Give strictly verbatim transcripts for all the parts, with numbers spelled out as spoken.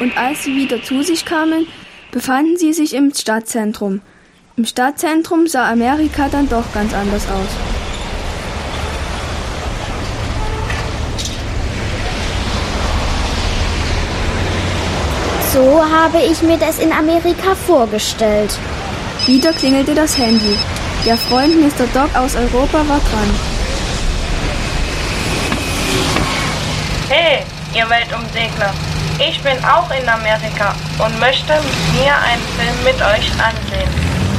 Und als sie wieder zu sich kamen, befanden sie sich im Stadtzentrum. Im Stadtzentrum sah Amerika dann doch ganz anders aus. So habe ich mir das in Amerika vorgestellt. Wieder klingelte das Handy. Der Freund Mister Dog aus Europa war dran. Hey, ihr Weltumsegler. Ich bin auch in Amerika und möchte mir einen Film mit euch ansehen.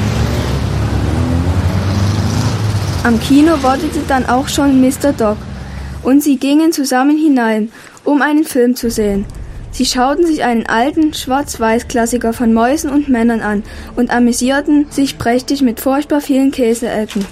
Am Kino wartete dann auch schon Mister Dog und sie gingen zusammen hinein, um einen Film zu sehen. Sie schauten sich einen alten Schwarz-Weiß-Klassiker von Mäusen und Männern an und amüsierten sich prächtig mit furchtbar vielen Käseecken.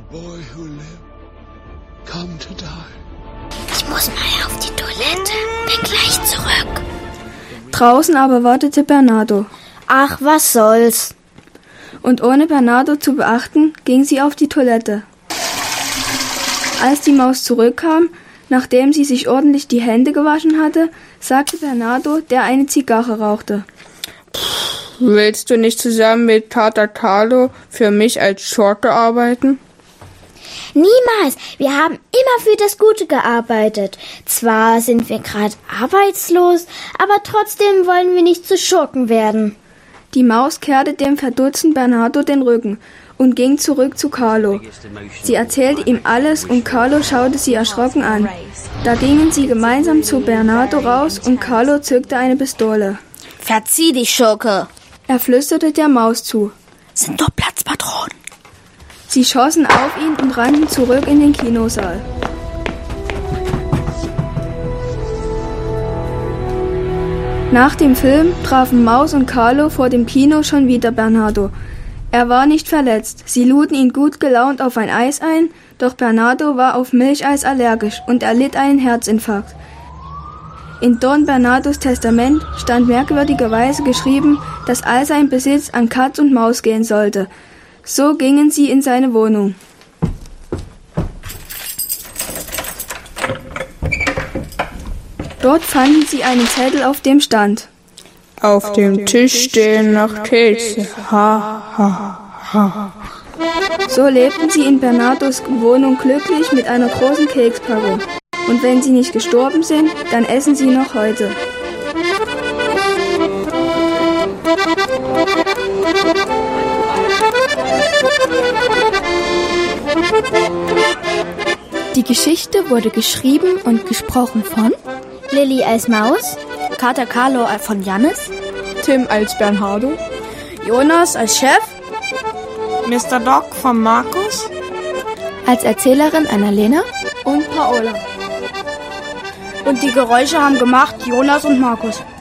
Ich muss mal auf die Toilette, bin gleich zurück. Draußen aber wartete Bernardo. Ach, was soll's. Und ohne Bernardo zu beachten, ging sie auf die Toilette. Als die Maus zurückkam, nachdem sie sich ordentlich die Hände gewaschen hatte, sagte Bernardo, der eine Zigarre rauchte. Willst du nicht zusammen mit Pater Carlo für mich als Schurke arbeiten? Niemals. Wir haben immer für das Gute gearbeitet. Zwar sind wir gerade arbeitslos, aber trotzdem wollen wir nicht zu Schurken werden. Die Maus kehrte dem verdutzten Bernardo den Rücken und ging zurück zu Carlo. Sie erzählte ihm alles und Carlo schaute sie erschrocken an. Da gingen sie gemeinsam zu Bernardo raus und Carlo zückte eine Pistole. Verzieh dich, Schurke! Er flüsterte der Maus zu. Sind doch Platzpatronen. Sie schossen auf ihn und rannten zurück in den Kinosaal. Nach dem Film trafen Maus und Carlo vor dem Kino schon wieder Bernardo. Er war nicht verletzt. Sie luden ihn gut gelaunt auf ein Eis ein, doch Bernardo war auf Milcheis allergisch und erlitt einen Herzinfarkt. In Don Bernardos Testament stand merkwürdigerweise geschrieben, dass all sein Besitz an Katz und Maus gehen sollte. So gingen sie in seine Wohnung. Dort fanden sie einen Zettel, auf dem stand: Auf dem Tisch stehen noch Kekse. Ha, ha, ha. So lebten sie in Bernardos Wohnung glücklich mit einer großen Kekspackung. Und wenn sie nicht gestorben sind, dann essen sie noch heute. Die Geschichte wurde geschrieben und gesprochen von Lilly als Maus, Kater Carlo von Jannis, Tim als Bernardo, Jonas als Chef, Mister Dog von Markus, als Erzählerin Annalena und Paola. und die Geräusche haben gemacht Jonas und Markus.